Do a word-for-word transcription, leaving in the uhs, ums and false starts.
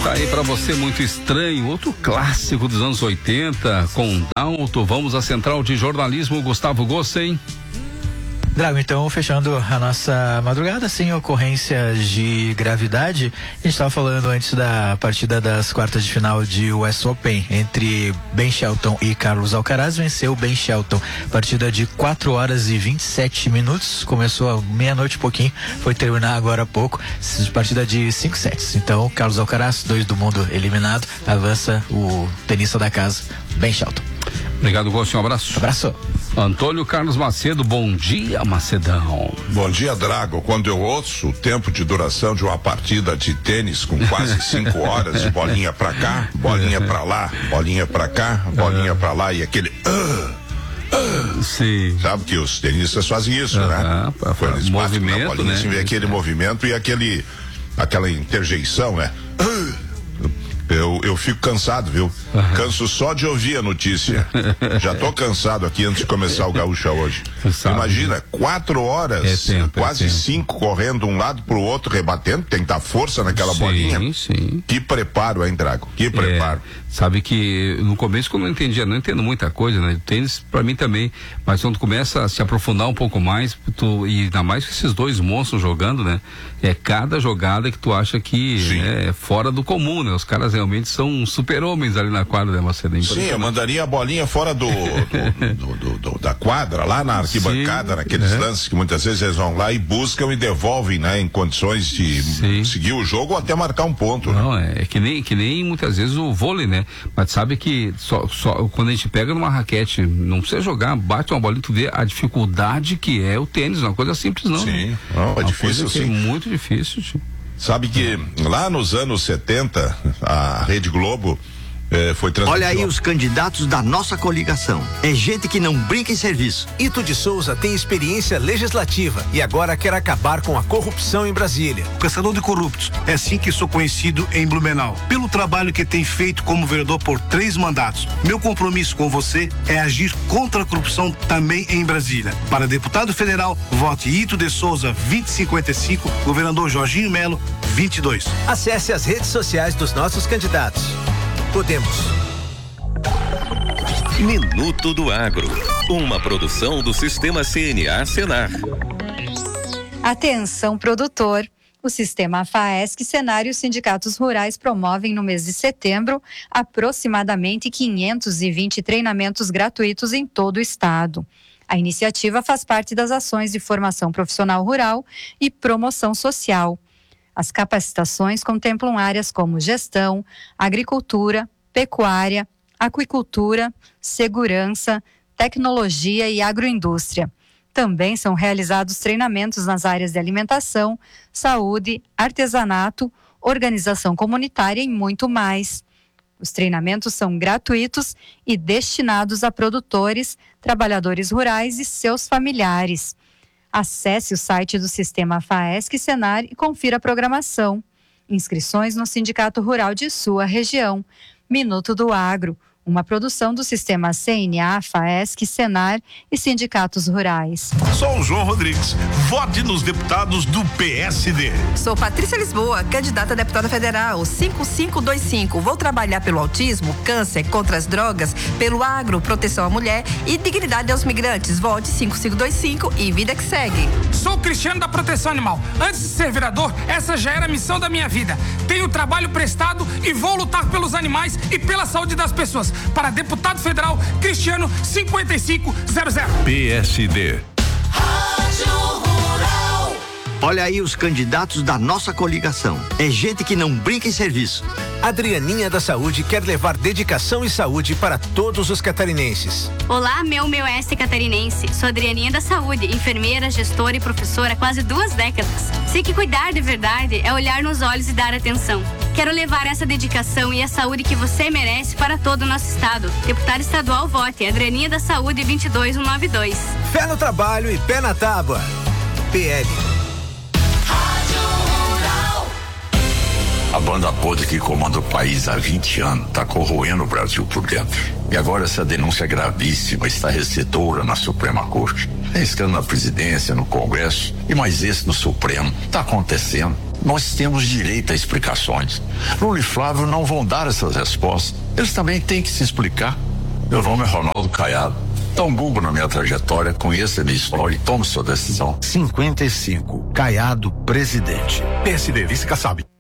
Tá aí pra você, Muito Estranho, outro clássico dos anos oitenta, com Dalto. Vamos à Central de Jornalismo, Gustavo Gossen. Drago, então, fechando a nossa madrugada, sem ocorrências de gravidade, a gente estava falando antes da partida das quartas de final de U S Open entre Ben Shelton e Carlos Alcaraz. Venceu Ben Shelton, partida de quatro horas e vinte e sete minutos, começou à meia-noite e pouquinho, foi terminar agora há pouco, partida de cinco sets. Então, Carlos Alcaraz, dois do mundo eliminado, avança o tenista da casa, Ben Shelton. Obrigado, Gosto, um abraço. Abraço. Antônio Carlos Macedo, bom dia, Macedão. Bom dia, Drago. Quando eu ouço o tempo de duração de uma partida de tênis com quase cinco horas, de bolinha pra cá, bolinha pra lá, bolinha pra cá, bolinha pra lá e aquele... Uh, uh, Sim. Sabe que os tenistas fazem isso, uh, né? Uh, Quando eles movimento, na bolinha, né? Assim, vê aquele movimento e aquele, aquela interjeição, né? Uh, Eu, eu fico cansado, viu? Uhum. Canso só de ouvir a notícia. Já tô cansado aqui antes de começar o Gaúcha hoje. Imagina, quatro horas, é tempo, quase é cinco, correndo um lado pro outro, rebatendo, tem que dar força naquela sim, bolinha. Sim. Que preparo, hein, Drago? Que preparo. É, sabe que no começo, quando eu não entendia, não entendo muita coisa, né? Tênis, pra mim também, mas quando começa a se aprofundar um pouco mais, tu, e ainda mais com esses dois monstros jogando, né? É cada jogada que tu acha que sim. é fora do comum, né? Os caras realmente são super-homens ali na quadra, né, Macedo? Sim, eu mandaria a bolinha fora do, do, do, do, do da quadra, lá na arquibancada, sim, naqueles é. lances que muitas vezes eles vão lá e buscam e devolvem, né, em condições de sim. seguir o jogo ou até marcar um ponto. Não, né? é, é que nem, que nem muitas vezes o vôlei, né? Mas sabe que só, só quando a gente pega numa raquete, não precisa jogar, bate uma bolinha, tu vê a dificuldade que é o tênis, não é uma coisa simples não. Sim, né? não, é uma difícil sim. É muito difícil, tio. Sabe que lá nos anos setenta, a Rede Globo eh, foi transmitida. Olha aí os candidatos da nossa coligação. É gente que não brinca em serviço. Ito de Souza tem experiência legislativa e agora quer acabar com a corrupção em Brasília. Caçador de corruptos, é assim que sou conhecido em Blumenau. Pelo trabalho que tem feito como vereador por três mandatos. Meu compromisso com você é agir contra a corrupção também em Brasília. Para deputado federal, vote Ito de Souza vinte e cinquenta e cinco, governador Jorginho Melo vinte e dois. Acesse as redes sociais dos nossos candidatos. Podemos. Minuto do Agro, uma produção do Sistema C N A Senar. Atenção, produtor. O Sistema FAESC, Senar e os sindicatos rurais promovem no mês de setembro aproximadamente quinhentos e vinte treinamentos gratuitos em todo o estado. A iniciativa faz parte das ações de formação profissional rural e promoção social. As capacitações contemplam áreas como gestão, agricultura, pecuária, aquicultura, segurança, tecnologia e agroindústria. Também são realizados treinamentos nas áreas de alimentação, saúde, artesanato, organização comunitária e muito mais. Os treinamentos são gratuitos e destinados a produtores, trabalhadores rurais e seus familiares. Acesse o site do Sistema FAESC Senar e confira a programação. Inscrições no Sindicato Rural de sua região. Minuto do Agro, uma produção do Sistema C N A, FAESC, Senar e sindicatos rurais. Sou o João Rodrigues. Vote nos deputados do P S D. Sou Patrícia Lisboa, candidata a deputada federal, cinco cinco dois cinco. Vou trabalhar pelo autismo, câncer, contra as drogas, pelo agro, proteção à mulher e dignidade aos migrantes. Vote cinco cinco dois cinco e vida que segue. Sou Cristiano da Proteção Animal. Antes de ser vereador, essa já era a missão da minha vida. Tenho trabalho prestado e vou lutar pelos animais e pela saúde das pessoas. Para deputado federal, Cristiano cinquenta e cinco zero zero. P S D. Rádio Rural. Olha aí os candidatos da nossa coligação. É gente que não brinca em serviço. Adrianinha da Saúde quer levar dedicação e saúde para todos os catarinenses. Olá, meu meu S catarinense. Sou Adrianinha da Saúde, enfermeira, gestora e professora há quase duas décadas. Sei que cuidar de verdade é olhar nos olhos e dar atenção. Quero levar essa dedicação e a saúde que você merece para todo o nosso estado. Deputado estadual, vote Adrianinha da Saúde vinte e dois cento e noventa e dois. Fé no trabalho e pé na tábua. P L. A banda podre que comanda o país há vinte anos está corroendo o Brasil por dentro. E agora essa denúncia gravíssima está recebedora na Suprema Corte. Tem escândalo na presidência, no Congresso e mais esse no Supremo. Está acontecendo. Nós temos direito a explicações. Lula e Flávio não vão dar essas respostas. Eles também têm que se explicar. Meu nome é Ronaldo Caiado. Dá um Google na minha trajetória, conheça a minha história e tome sua decisão. cinquenta e cinco, Caiado, presidente. P S D, vice Kassab.